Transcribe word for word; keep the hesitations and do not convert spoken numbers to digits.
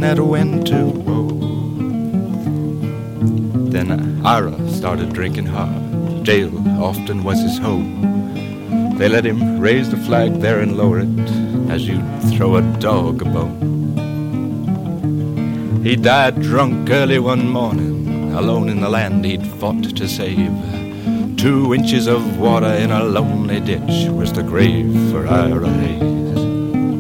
that went to woe. Then Ira started drinking hard. Jail often was his home. They let him raise the flag there and lower it as you'd throw a dog a bone. He died drunk early one morning, alone in the land he'd fought to save. Two inches of water in a lonely ditch was the grave for Ira Hayes.